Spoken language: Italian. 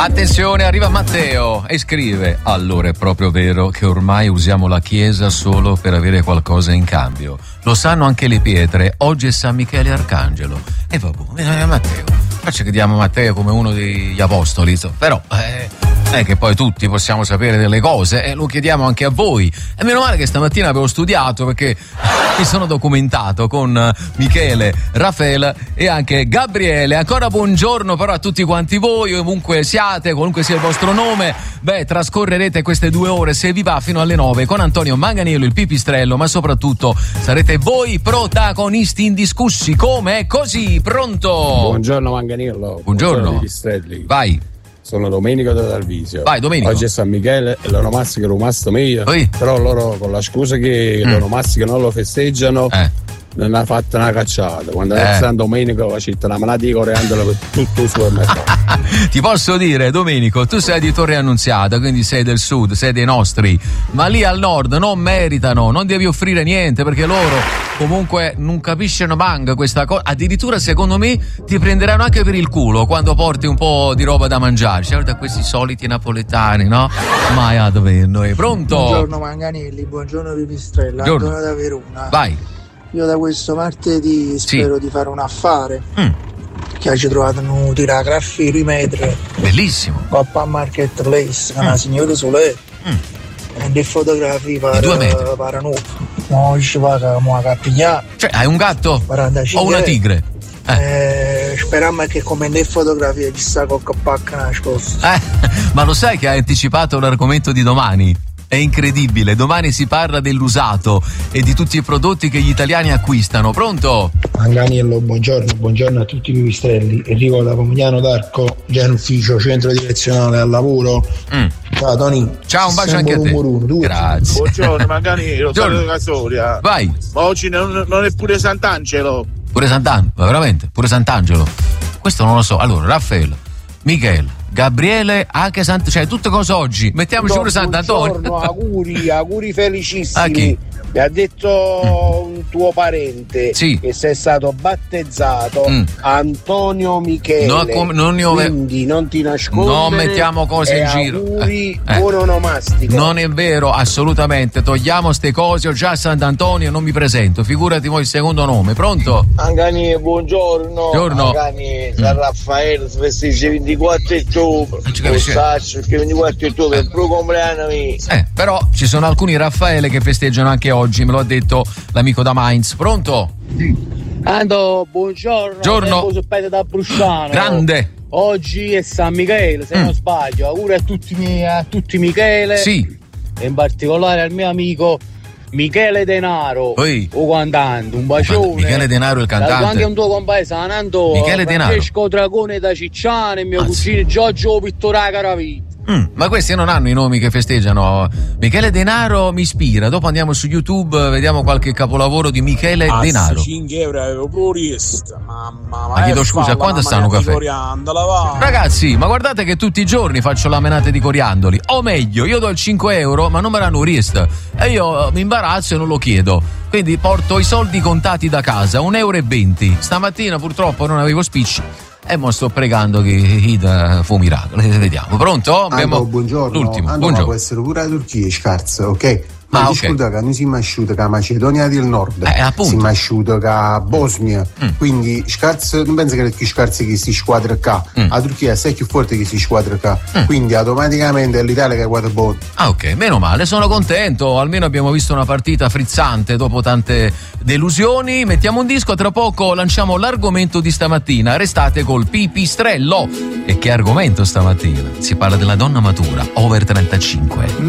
Attenzione, arriva Matteo e scrive: allora è proprio vero che ormai usiamo la chiesa solo per avere qualcosa in cambio. Lo sanno anche le pietre, oggi è San Michele Arcangelo. E vabbè, Matteo, faccia che diamo Matteo come uno degli apostoli, però è che poi tutti possiamo sapere delle cose e lo chiediamo anche a voi. E meno male che stamattina avevo studiato, perché mi sono documentato con Michele, Raffaele e anche Gabriele. Ancora buongiorno però a tutti quanti voi, ovunque siate, qualunque sia il vostro nome. Trascorrerete queste 2 ore, se vi va, fino alle 9 con Antonio Manganiello, il Pipistrello, ma soprattutto sarete voi protagonisti indiscussi. Come è così? Pronto? Buongiorno Manganiello. Buongiorno Pipistrelli. Vai. Sono Domenico da Dalvisio. Vai Domenico. Oggi è San Michele e l'onomastico è rimasto meglio. Però loro, con la scusa che l'onomastico non lo festeggiano, non ha fatto una cacciata. Quando è San Domenico ha fatto una malattia coriandolo per tutto il supermercato. Ti posso dire, Domenico, tu sei di Torre Annunziata, quindi sei del sud, sei dei nostri, ma lì al nord non meritano, non devi offrire niente, perché loro comunque non capiscono manca questa cosa. Addirittura secondo me ti prenderanno anche per il culo quando porti un po' di roba da mangiare. Cioè, da questi soliti napoletani, no? Mai a dove noi. Pronto? Buongiorno Manganelli, buongiorno Pipistrella, Antonio da Verona. Vai. Io da questo martedì spero di fare un affare. Che ci trovato utile a Graffieri Metre. Bellissimo. Coppa Marketplace, con la signora Sole. E le fotografie per noi. Non ci va che mo a capigliare. Cioè, hai un gatto? 45 o una tigre? Speriamo che come nelle fotografie chissà con pacca nascosta. Ma lo sai che hai anticipato l'argomento di domani? È incredibile, domani si parla dell'usato e di tutti i prodotti che gli italiani acquistano. Pronto? Manganiello, buongiorno a tutti i pipistrelli. Enrico da Pomigliano d'Arco, già in ufficio, centro direzionale al lavoro. Ciao Tony. Ciao, un bacio anche a te. Grazie. Buongiorno Manganiello, saluto Casoria. Vai. Ma oggi non è pure Sant'Angelo? Pure Sant'Angelo, veramente? Pure Sant'Angelo? Questo non lo so. Allora, Raffaele, Michele, Gabriele, anche cioè tutte cose oggi. Mettiamoci pure Sant'Antonio. Buongiorno, auguri felicissimi. A chi? Mi ha detto un tuo parente che sei stato battezzato Antonio Michele. Quindi non ti nascondere. Non mettiamo cose in giro. Auguri, buon onomastico. Non è vero, assolutamente. Togliamo ste cose. Ho già Sant'Antonio, non mi presento. Figurati voi il secondo nome. Pronto? Angani, buongiorno. Angani, San Raffaele, festeggia 24 ottobre. Perché 24 ottobre è il tuo compleanno. Però ci sono alcuni Raffaele che festeggiano anche oggi, me lo ha detto l'amico da Mainz. Pronto? Ando, buongiorno. Buongiorno. Da Brusciano. Grande. Oggi è San Michele, se non sbaglio. Auguri a tutti Michele. Sì. E in particolare al mio amico Michele Denaro, o cantante, un bacione. Michele Denaro il cantante. Anche un tuo compare San Antonio, Michele Denaro. Francesco Dragone da Cicciane, mio cugino Giorgio Pittora Caravita. Ma questi non hanno i nomi che festeggiano. Michele Denaro mi ispira. Dopo andiamo su YouTube, vediamo qualche capolavoro di Michele Denaro. 5 euro avevo plurista. Mamma, ma chiedo scusa, quando stanno caffè? Ragazzi, ma guardate che tutti i giorni faccio la menata di coriandoli. O meglio, io do il 5 euro, ma non me l'hanno riesta. E io mi imbarazzo e non lo chiedo. Quindi porto i soldi contati da casa, 1,20 euro. Stamattina purtroppo non avevo spicci. E mo sto pregando che Ida fu miracolo. Vediamo. Pronto? Buongiorno. L'ultimo. Buongiorno. Può essere pure la Turchia, scarso, ok? Ma scusa che non si è asciuta che la Macedonia del Nord, si è asciuta che la Bosnia, quindi scarso, non penso che le più scarse che si squadra qua. La Turchia è più forte che si squadra qua, quindi automaticamente è l'Italia che guarda buono. Ok, meno male, sono contento, almeno abbiamo visto una partita frizzante dopo tante delusioni. Mettiamo un disco, tra poco lanciamo l'argomento di stamattina. Restate col Pipistrello. E che argomento stamattina? Si parla della donna matura, over 35.